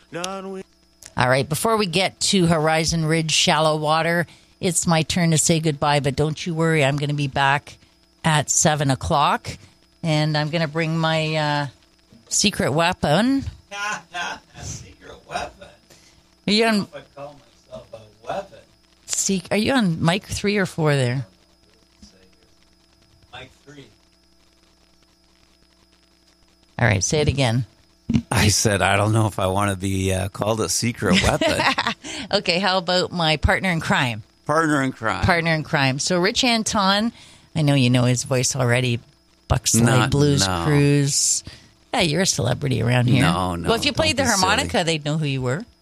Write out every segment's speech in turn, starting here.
All right, before we get to Horizon Ridge Shallow Water, it's my turn to say goodbye, but don't you worry, I'm going to be back at 7 o'clock, and I'm going to bring my secret weapon. Secret weapon? Are you on, If I call myself a weapon. are you on mic 3 or 4 there? Mic 3. All right, say it again. I said, I don't know if I want to be called a secret weapon. Okay, how about my partner in crime? Partner in crime. Partner in crime. So Rich Anton, I know you know his voice already. Buckslide Blues Cruise. Yeah, you're a celebrity around here. No. Well, if you played the harmonica, silly. they'd know who you were.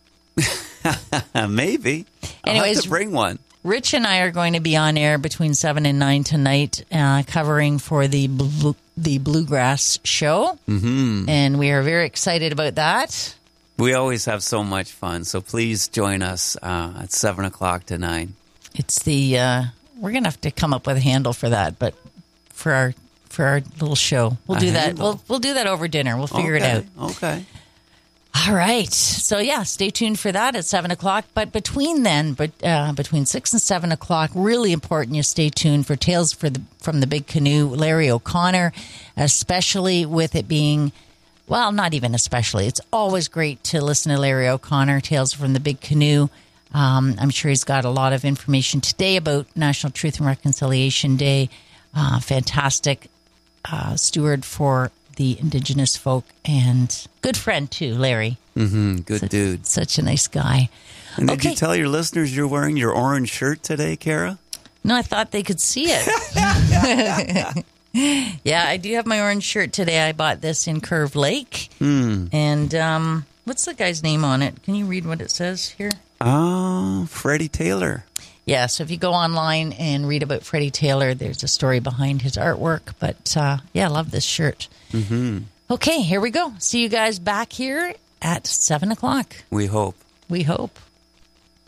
Maybe. Anyways, I'll have to bring one. Rich and I are going to be on air between 7 and 9 tonight, covering for the Bluegrass show. Mm-hmm. And we are very excited about that. We always have so much fun, so please join us at 7 o'clock to 9. It's the we're gonna have to come up with a handle for that, but for our little show, we'll do that. We'll do that over dinner. We'll figure it out. Okay. All right. So yeah, stay tuned for that at 7 o'clock. But between 6 and 7 o'clock, really important you stay tuned for Tales from the Big Canoe, Larry O'Connor, especially with it being. Well, not even especially. It's always great to listen to Larry O'Connor, Tales from the Big Canoe. I'm sure he's got a lot of information today about National Truth and Reconciliation Day. Fantastic steward for the Indigenous folk and good friend, too, Larry. Mm-hmm. Good dude. Such a nice guy. And did you tell your listeners you're wearing your orange shirt today, Kara? No, I thought they could see it. Yeah, I do have my orange shirt today. I bought this in Curve Lake. And what's the guy's name on it? Can you read what it says here? Freddie Taylor. Yeah, so if you go online and read about Freddie Taylor, there's a story behind his artwork. But, yeah, I love this shirt. Mm-hmm. Okay, here we go. See you guys back here at 7 o'clock. We hope. We hope.